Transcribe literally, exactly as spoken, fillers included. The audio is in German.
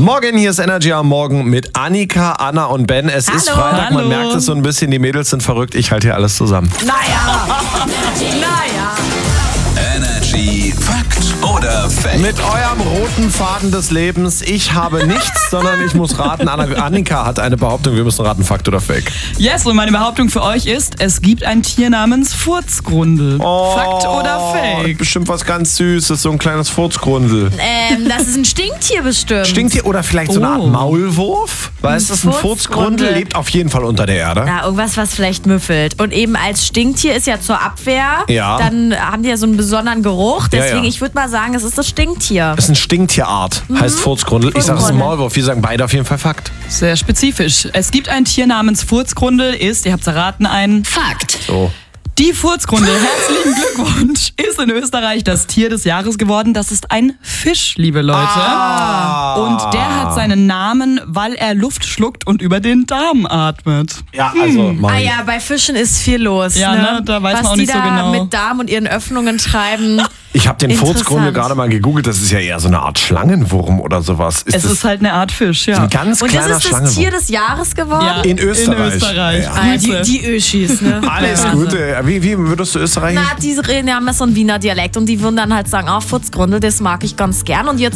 Morgen, hier ist Energy am Morgen mit Annika, Anna und Ben. Es Hallo. ist Freitag, man Hallo. merkt es so ein bisschen, die Mädels sind verrückt. Ich halte hier alles zusammen. Naja, naja. Energy Fakt oder Fake? Mit eurem roten Faden des Lebens. Ich habe nichts, sondern ich muss raten. Anna, Annika hat eine Behauptung, wir müssen raten, Fakt oder Fake. Yes, und meine Behauptung für euch ist, es gibt ein Tier namens Furzgrundel. Oh, Fakt oder Fake? Bestimmt was ganz Süßes, so ein kleines Furzgrundel. Ähm, das ist ein Stinktier bestimmt. Stinktier oder vielleicht so eine Art Oh. Maulwurf? Weißt du, das ist ein Furzgrundel. Furzgrundel, lebt auf jeden Fall unter der Erde. Ja, irgendwas, was vielleicht müffelt. Und eben als Stinktier ist ja zur Abwehr. Ja. Dann haben die ja so einen besonderen Geruch. Ja, Deswegen, ja. ich würde mal sagen, es ist das Stinktier. Das ist ein Stinktierart, heißt Furzgrundel. Ich sage, es ist ein Furzgrundel. Maulwurf. Wir sagen beide auf jeden Fall Fakt. Sehr spezifisch. Es gibt ein Tier namens Furzgrundel, ist, ihr habt es erraten, ein Fakt. So. Die Furzgrundel, herzlichen Glückwunsch, ist in Österreich das Tier des Jahres geworden. Das ist ein Fisch, liebe Leute. Ah. Und der hat seinen Namen, weil er Luft schluckt und über den Darm atmet. Ja, also, Ah Mari. ja, bei Fischen ist viel los. Ja, ne? ne, da weiß was man auch die nicht so da genau. mit Darm und ihren Öffnungen treiben. Ich habe den Interessant. Furzgrundel gerade mal gegoogelt. Das ist ja eher so eine Art Schlangenwurm oder sowas. Ist Es das ist halt eine Art Fisch, ja. ein ganz Und kleiner das ist das Schlangenwurm? Tier des Jahres geworden? Ja, In Österreich. In Österreich. Ja. Ah, die, Grüße. die Öschis, ne? Alles Gute. Wie, wie würdest du Österreich? Na, die reden ja immer so einen Wiener Dialekt und die würden dann halt sagen, ah, Furzgrundel, das mag ich ganz gern. Und jetzt